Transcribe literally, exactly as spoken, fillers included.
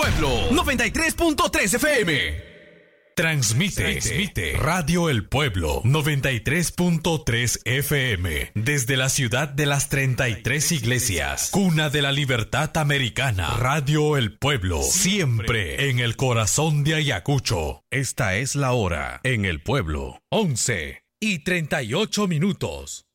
Pueblo noventa y tres punto tres F M. Transmite, Transmite Radio El Pueblo noventa y tres punto tres F M desde la ciudad de las treinta y tres iglesias, cuna de la libertad americana. Radio El Pueblo, siempre en el corazón de Ayacucho. Esta es la hora en El Pueblo, once y treinta y ocho minutos.